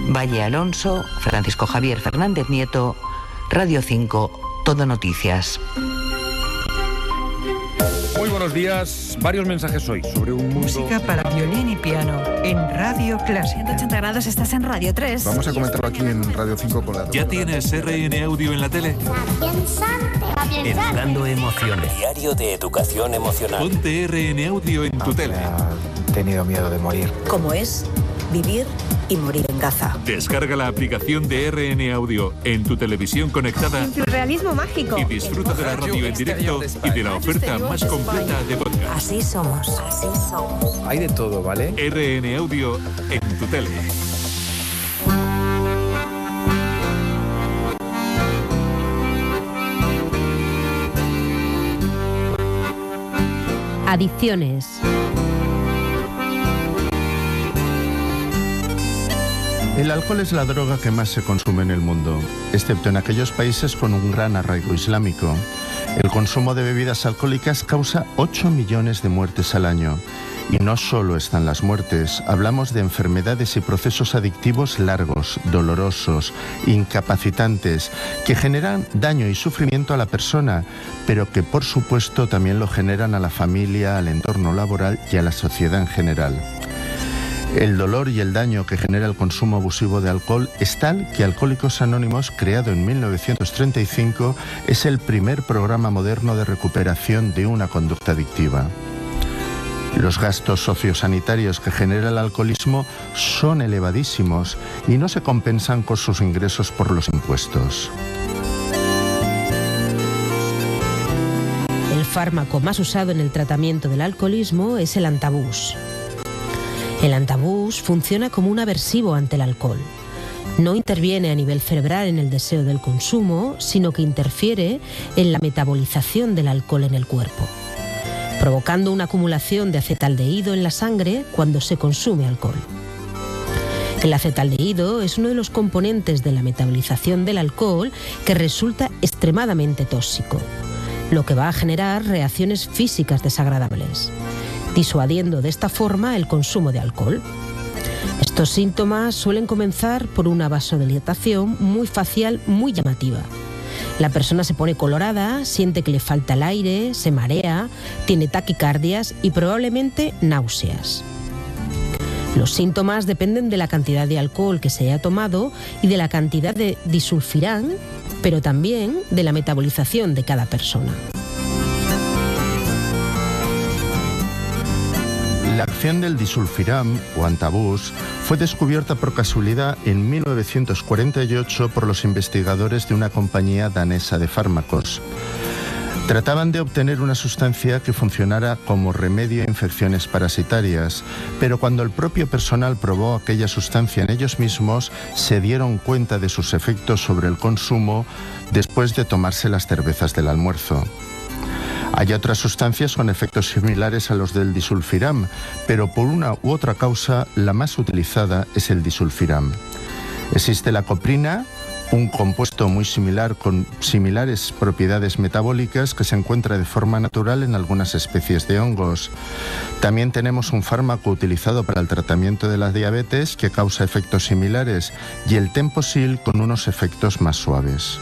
Valle Alonso, Francisco Javier Fernández Nieto, Radio 5, Todo Noticias. Muy buenos días. Varios mensajes hoy sobre un mundo... Música para violín y piano en Radio Clásica. 180 grados, estás en Radio 3. Vamos a comentarlo aquí en Radio 5 con la... ¿Ya tienes RN Audio en la tele? Educando emociones. Diario de educación emocional. Ponte RN Audio en tu tele. He tenido miedo de morir. ¿Cómo es vivir y morir en Gaza? Descarga la aplicación de RN Audio en tu televisión conectada. Surrealismo mágico. Y disfruta de la radio en directo y de la oferta más completa de podcast. Así somos, así somos. Hay de todo, ¿vale? RN Audio en tu tele. Adicciones. El alcohol es la droga que más se consume en el mundo, excepto en aquellos países con un gran arraigo islámico. El consumo de bebidas alcohólicas causa 8 millones de muertes al año. Y no solo están las muertes, hablamos de enfermedades y procesos adictivos largos, dolorosos, incapacitantes, que generan daño y sufrimiento a la persona, pero que por supuesto también lo generan a la familia, al entorno laboral y a la sociedad en general. El dolor y el daño que genera el consumo abusivo de alcohol es tal que Alcohólicos Anónimos, creado en 1935, es el primer programa moderno de recuperación de una conducta adictiva. Los gastos sociosanitarios que genera el alcoholismo son elevadísimos y no se compensan con sus ingresos por los impuestos. El fármaco más usado en el tratamiento del alcoholismo es el antabús. El antabús funciona como un aversivo ante el alcohol. No interviene a nivel cerebral en el deseo del consumo, sino que interfiere en la metabolización del alcohol en el cuerpo, provocando una acumulación de acetaldehído en la sangre cuando se consume alcohol. El acetaldehído es uno de los componentes de la metabolización del alcohol que resulta extremadamente tóxico, lo que va a generar reacciones físicas desagradables, disuadiendo de esta forma el consumo de alcohol. Estos síntomas suelen comenzar por una vasodilatación muy facial muy llamativa. La persona se pone colorada, siente que le falta el aire, se marea, tiene taquicardias y probablemente náuseas. Los síntomas dependen de la cantidad de alcohol que se haya tomado y de la cantidad de disulfirán, pero también de la metabolización de cada persona. La acción del disulfiram o antabús fue descubierta por casualidad en 1948 por los investigadores de una compañía danesa de fármacos. Trataban de obtener una sustancia que funcionara como remedio a infecciones parasitarias, pero cuando el propio personal probó aquella sustancia en ellos mismos, se dieron cuenta de sus efectos sobre el consumo después de tomarse las cervezas del almuerzo. Hay otras sustancias con efectos similares a los del disulfiram, pero por una u otra causa, la más utilizada es el disulfiram. Existe la coprina, un compuesto muy similar con similares propiedades metabólicas que se encuentra de forma natural en algunas especies de hongos. También tenemos un fármaco utilizado para el tratamiento de la diabetes que causa efectos similares y el Temposil con unos efectos más suaves.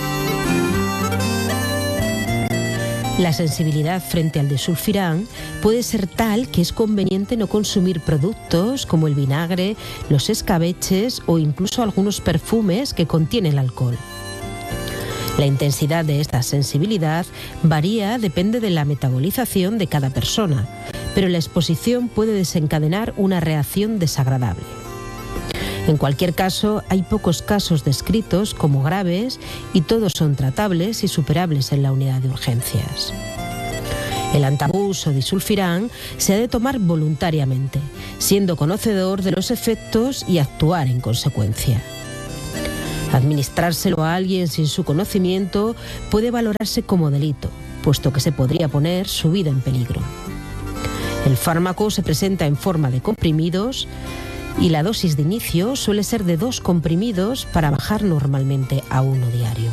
La sensibilidad frente al disulfirán puede ser tal que es conveniente no consumir productos como el vinagre, los escabeches o incluso algunos perfumes que contienen alcohol. La intensidad de esta sensibilidad varía, depende de la metabolización de cada persona, pero la exposición puede desencadenar una reacción desagradable. En cualquier caso, hay pocos casos descritos como graves y todos son tratables y superables en la unidad de urgencias. El antabús o disulfirán se ha de tomar voluntariamente, siendo conocedor de los efectos y actuar en consecuencia. Administrárselo a alguien sin su conocimiento puede valorarse como delito, puesto que se podría poner su vida en peligro. El fármaco se presenta en forma de comprimidos y la dosis de inicio suele ser de 2 comprimidos para bajar normalmente a 1 diario.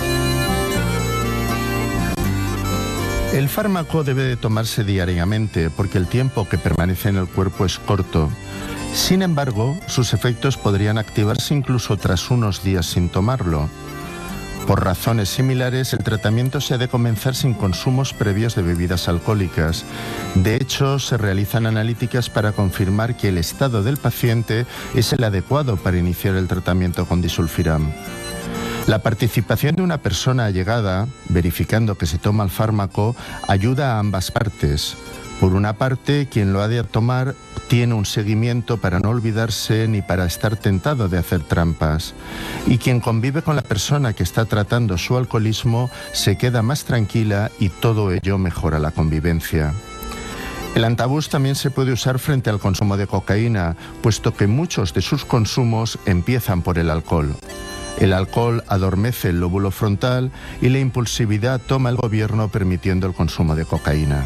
El fármaco debe de tomarse diariamente porque el tiempo que permanece en el cuerpo es corto Sin embargo, sus efectos podrían activarse incluso tras unos días sin tomarlo. Por razones similares, el tratamiento se ha de comenzar sin consumos previos de bebidas alcohólicas. De hecho, se realizan analíticas para confirmar que el estado del paciente es el adecuado para iniciar el tratamiento con disulfiram. La participación de una persona allegada, verificando que se toma el fármaco, ayuda a ambas partes. Por una parte, quien lo ha de tomar tiene un seguimiento para no olvidarse ni para estar tentado de hacer trampas. Y quien convive con la persona que está tratando su alcoholismo se queda más tranquila y todo ello mejora la convivencia. El antabús también se puede usar frente al consumo de cocaína, puesto que muchos de sus consumos empiezan por el alcohol. El alcohol adormece el lóbulo frontal y la impulsividad toma el gobierno, permitiendo el consumo de cocaína.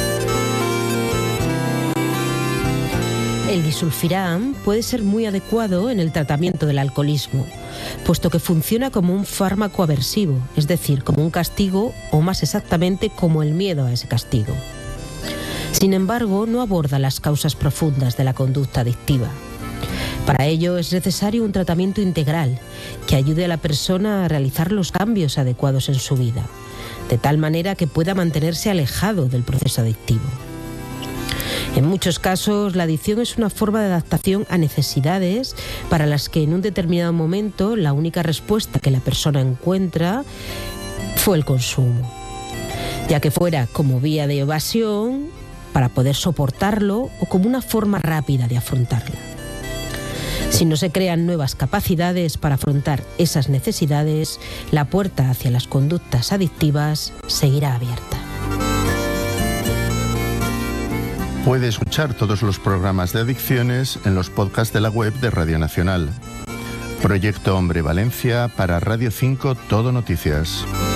El disulfiram puede ser muy adecuado en el tratamiento del alcoholismo, puesto que funciona como un fármaco aversivo, es decir, como un castigo o más exactamente como el miedo a ese castigo. Sin embargo, no aborda las causas profundas de la conducta adictiva. Para ello es necesario un tratamiento integral que ayude a la persona a realizar los cambios adecuados en su vida, de tal manera que pueda mantenerse alejado del proceso adictivo. En muchos casos, la adicción es una forma de adaptación a necesidades para las que en un determinado momento la única respuesta que la persona encuentra fue el consumo, ya que fuera como vía de evasión para poder soportarlo o como una forma rápida de afrontarla. Si no se crean nuevas capacidades para afrontar esas necesidades, la puerta hacia las conductas adictivas seguirá abierta. Puede escuchar todos los programas de adicciones en los podcasts de la web de Radio Nacional. Proyecto Hombre Valencia para Radio 5 Todo Noticias.